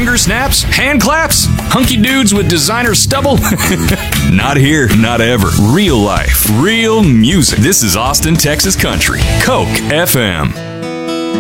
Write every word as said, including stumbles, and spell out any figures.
Finger snaps? Hand claps? Hunky dudes with designer stubble? Not here, not ever. Real life, real music. This is Austin, Texas Country. Coke F M.